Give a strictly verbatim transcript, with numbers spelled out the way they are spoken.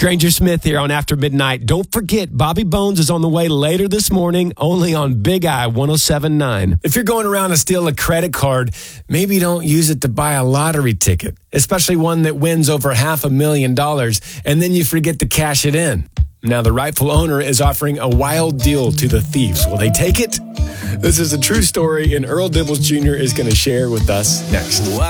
Granger Smith here on After Midnight. Don't forget, Bobby Bones is on the way later this morning, only on Big I one oh seven point nine. If you're going around to steal a credit card, maybe don't use it to buy a lottery ticket, especially one that wins over half a million dollars, and then you forget to cash it in. Now, the rightful owner is offering a wild deal to the thieves. Will they take it? This is a true story, and Earl Dibbles Junior is going to share with us next.